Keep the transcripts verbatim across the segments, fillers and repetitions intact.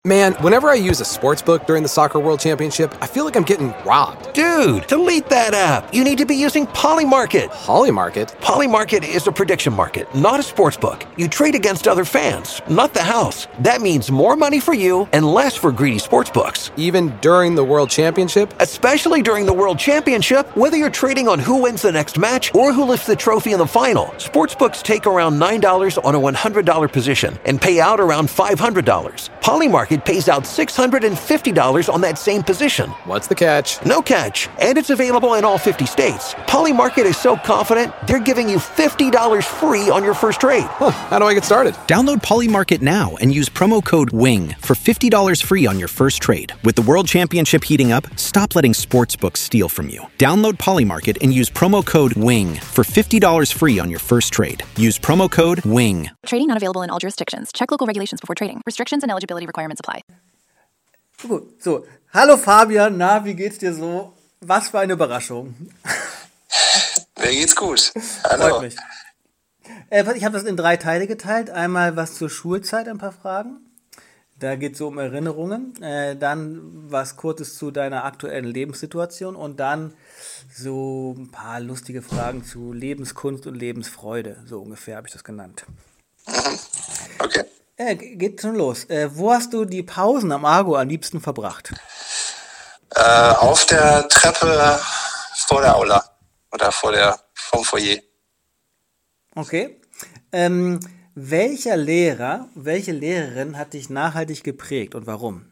Man, whenever I use a sportsbook during the Soccer World Championship, I feel like I'm getting robbed. Dude, delete that app. You need to be using Polymarket. Polymarket? Polymarket is a prediction market, not a sportsbook. You trade against other fans, not the house. That means more money for you and less for greedy sportsbooks. Even during the World Championship? Especially during the World Championship, whether you're trading on who wins the next match or who lifts the trophy in the final, sportsbooks take around nine dollars on a one hundred dollars position and pay out around five hundred dollars. Polymarket It pays out six hundred fifty dollars on that same position. What's the catch? No catch. And it's available in all fifty states. Polymarket is so confident, they're giving you fifty dollars free on your first trade. Huh, how do I get started? Download Polymarket now and use promo code WING for fifty dollars free on your first trade. With the World Championship heating up, stop letting sportsbooks steal from you. Download Polymarket and use promo code WING for fifty dollars free on your first trade. Use promo code WING. Trading not available in all jurisdictions. Check local regulations before trading. Restrictions and eligibility requirements apply. Gut, so. Hallo Fabian, na, wie geht's dir so? Was für eine Überraschung. Mir geht's gut. Hallo. Freut mich. Äh, ich habe das in drei Teile geteilt. Einmal was zur Schulzeit, ein paar Fragen. Da geht es so um Erinnerungen. Äh, dann was Kurzes zu deiner aktuellen Lebenssituation. Und dann so ein paar lustige Fragen zu Lebenskunst und Lebensfreude. So ungefähr habe ich das genannt. Mhm. Okay. Äh, geht schon los. Äh, wo hast du die Pausen am Argo am liebsten verbracht? Äh, auf der Treppe vor der Aula oder vor der vom Foyer. Okay. Ähm, welcher Lehrer, welche Lehrerin hat dich nachhaltig geprägt und warum?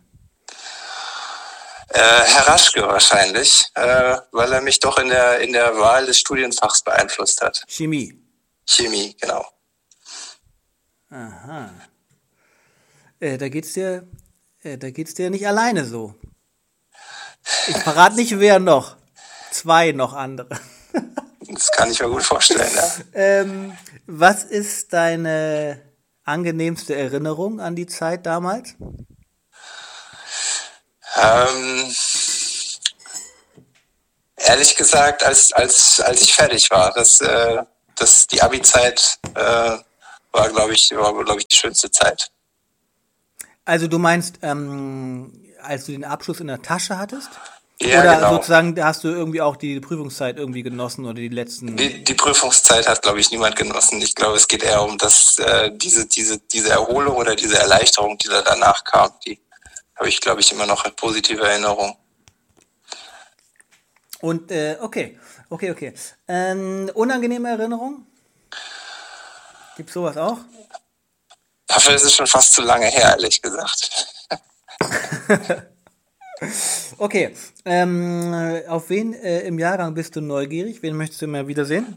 Äh, Herr Raschke wahrscheinlich, äh, weil er mich doch in der in der Wahl des Studienfachs beeinflusst hat. Chemie. Chemie, genau. Aha. Äh, da geht's dir, äh, da geht's dir nicht alleine so. Ich verrate nicht, wer noch. Zwei noch andere. Das kann ich mir gut vorstellen, ja. ähm, was ist deine angenehmste Erinnerung an die Zeit damals? Ähm, ehrlich gesagt, als als als ich fertig war, das äh, das die Abi-Zeit äh, war, glaube ich, war glaube ich die schönste Zeit. Also du meinst, ähm, als du den Abschluss in der Tasche hattest? Ja, oder genau. sozusagen hast du irgendwie auch die Prüfungszeit irgendwie genossen oder die letzten... Die, die Prüfungszeit hat, glaube ich, niemand genossen. Ich glaube, es geht eher um das, äh, diese, diese, diese Erholung oder diese Erleichterung, die da danach kam. Die habe ich, glaube ich, immer noch in positive Erinnerung. Und, äh, okay, okay, okay. Ähm, unangenehme Erinnerung? Gibt's sowas auch? Dafür ist es schon fast zu lange her, ehrlich gesagt. Okay, ähm, auf wen äh, im Jahrgang bist du neugierig? Wen möchtest du mal wiedersehen?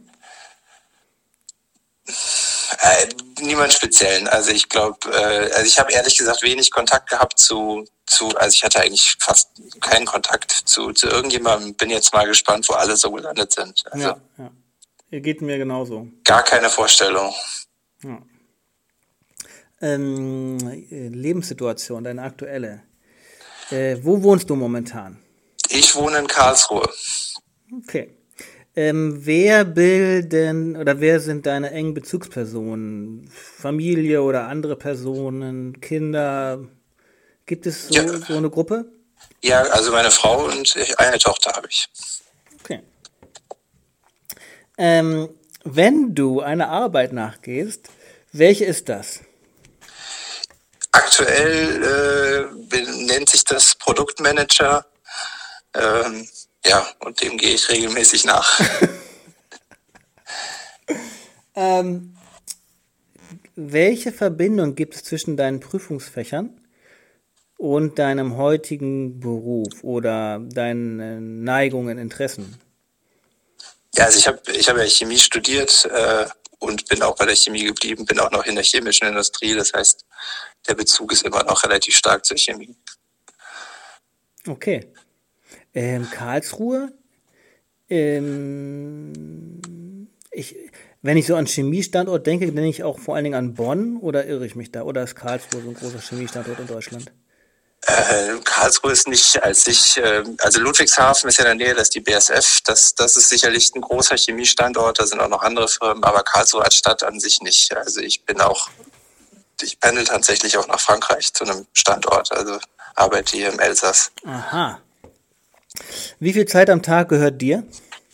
Äh, niemand Speziellen. Also ich glaube, äh, also ich habe ehrlich gesagt wenig Kontakt gehabt zu, zu, also ich hatte eigentlich fast keinen Kontakt zu, zu irgendjemandem. Bin jetzt mal gespannt, wo alle so gelandet sind. Also ja, ja. Geht mir genauso. Gar keine Vorstellung. Ja. Ähm, Lebenssituation, deine aktuelle. Äh, wo wohnst du momentan? Ich wohne in Karlsruhe. Okay. Ähm, wer bilden oder wer sind deine engen Bezugspersonen? Familie oder andere Personen, Kinder? Gibt es so, Ja. so eine Gruppe? Ja, also meine Frau und ich, eine Tochter habe ich. Okay. Ähm, wenn du einer Arbeit nachgehst, welche ist das? Aktuell äh, nennt sich das Produktmanager. Ähm, ja, und dem gehe ich regelmäßig nach. ähm, welche Verbindung gibt es zwischen deinen Prüfungsfächern und deinem heutigen Beruf oder deinen Neigungen, Interessen? Ja, also ich habe ich hab ja Chemie studiert äh, und bin auch bei der Chemie geblieben, bin auch noch in der chemischen Industrie. Das heißt, der Bezug ist immer noch relativ stark zur Chemie. Okay. Ähm, Karlsruhe? Ähm, ich, wenn ich so an Chemiestandort denke, denke ich auch vor allen Dingen an Bonn, oder irre ich mich da? Oder ist Karlsruhe so ein großer Chemiestandort in Deutschland? Äh, Karlsruhe ist nicht, als ich, äh, also Ludwigshafen ist ja in der Nähe, das ist die B A S F, das, das ist sicherlich ein großer Chemiestandort, da sind auch noch andere Firmen, aber Karlsruhe als Stadt an sich nicht. Also ich bin auch ich pendel tatsächlich auch nach Frankreich zu einem Standort, also arbeite hier im Elsass. Aha. Wie viel Zeit am Tag gehört dir?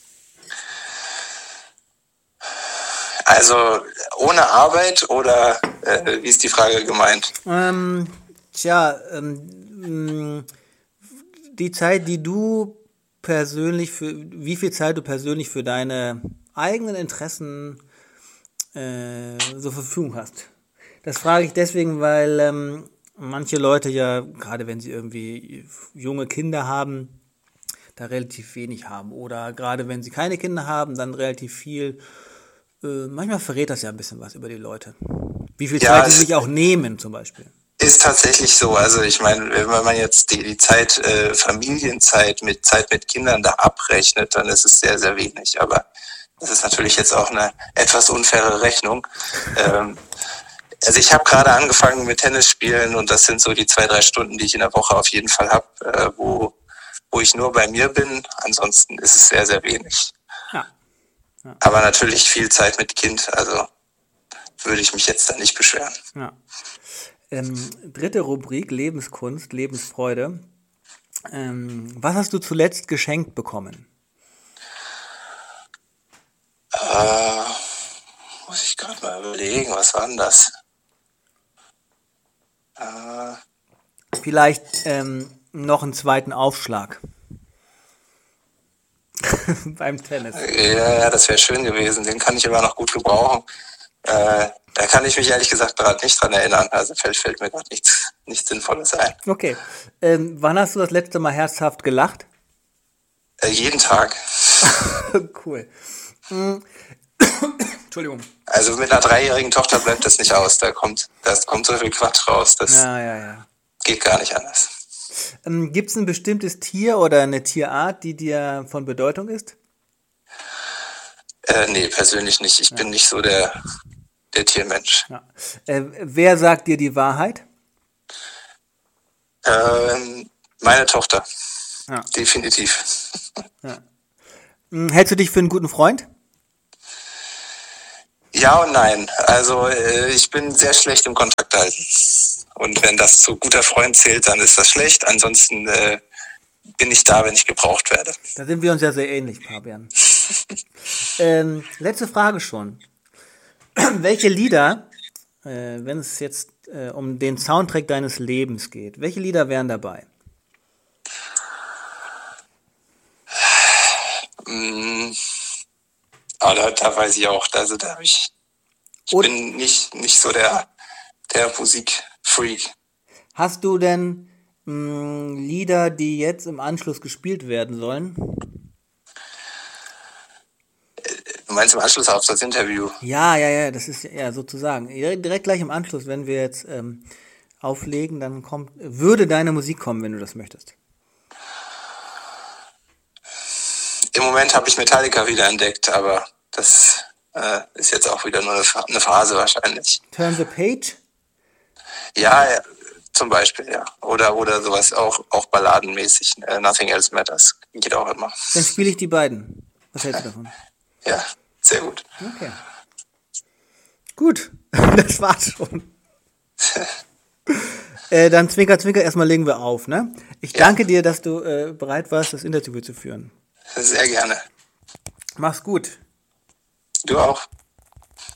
Also ohne Arbeit oder äh, wie ist die Frage gemeint? Ähm, tja, ähm, die Zeit, die du persönlich für, wie viel Zeit du persönlich für deine eigenen Interessen äh, zur Verfügung hast. Das frage ich deswegen, weil ähm, manche Leute ja, gerade wenn sie irgendwie junge Kinder haben, da relativ wenig haben. Oder gerade wenn sie keine Kinder haben, dann relativ viel. Äh, manchmal verrät das ja ein bisschen was über die Leute. Wie viel Ja, Zeit sie sich auch nehmen zum Beispiel. Ist tatsächlich so. Also ich meine, wenn man jetzt die, die Zeit, äh, Familienzeit mit Zeit mit Kindern da abrechnet, dann ist es sehr, sehr wenig. Aber das ist natürlich jetzt auch eine etwas unfaire Rechnung. Ähm, also ich habe gerade angefangen mit Tennis spielen und das sind so die zwei, drei Stunden, die ich in der Woche auf jeden Fall habe, äh, wo, wo ich nur bei mir bin. Ansonsten ist es sehr, sehr wenig. Ja. Ja. Aber natürlich viel Zeit mit Kind, also würde ich mich jetzt da nicht beschweren. Ja. Ähm, dritte Rubrik, Lebenskunst, Lebensfreude. Ähm, was hast du zuletzt geschenkt bekommen? Äh, muss ich gerade mal überlegen, was war denn das? Äh, Vielleicht ähm, noch einen zweiten Aufschlag beim Tennis. ja, ja, das wäre schön gewesen. Den kann ich immer noch gut gebrauchen. Äh, da kann ich mich ehrlich gesagt gerade nicht dran erinnern. Also fällt, fällt mir gerade nichts, nichts Sinnvolles ein. Okay. Ähm, wann hast du das letzte Mal herzhaft gelacht? Äh, jeden Tag. Cool. Mm. Entschuldigung. Also mit einer dreijährigen Tochter bleibt das nicht aus. Da kommt, da kommt so viel Quatsch raus. Das Ja, ja, ja. geht gar nicht anders. Ähm, Gibt es ein bestimmtes Tier oder eine Tierart, die dir von Bedeutung ist? Äh, nee, persönlich nicht. Ich bin nicht so der, der Tiermensch. Ja. Äh, wer sagt dir die Wahrheit? Ähm, meine Tochter. Ja. Definitiv. Hm, hältst du dich für einen guten Freund? Ja und nein. Also äh, ich bin sehr schlecht im Kontakt halten. Und wenn das zu guter Freund zählt, dann ist das schlecht. Ansonsten äh, bin ich da, wenn ich gebraucht werde. Da sind wir uns ja sehr ähnlich, Fabian. ähm, letzte Frage schon. Welche Lieder, äh, wenn es jetzt äh, um den Soundtrack deines Lebens geht, welche Lieder wären dabei? Mm, aber da, da weiß ich auch, also da habe ich, ich Und- bin nicht, nicht so der, der Musikfreak. Hast du denn mh, Lieder, die jetzt im Anschluss gespielt werden sollen? Du meinst im Anschluss auf das Interview? Ja, ja, ja, das ist ja sozusagen. Direkt, direkt gleich im Anschluss, wenn wir jetzt ähm, auflegen, dann kommt, würde deine Musik kommen, wenn du das möchtest. Im Moment habe ich Metallica wieder entdeckt, aber das äh, ist jetzt auch wieder nur eine, Ph- eine Phase wahrscheinlich. Turn the Page? Ja, ja, zum Beispiel, ja. Oder oder sowas, auch, auch balladenmäßig. Äh, Nothing Else Matters geht auch immer. Dann spiele ich die beiden. Was hältst du davon? Ja, sehr gut. Okay. Gut, das war's schon. äh, dann Zwinker, Zwinker, erstmal legen wir auf, ne? Ich Ja. danke dir, dass du äh, bereit warst, das Interview zu führen. Sehr gerne. Mach's gut. Du auch.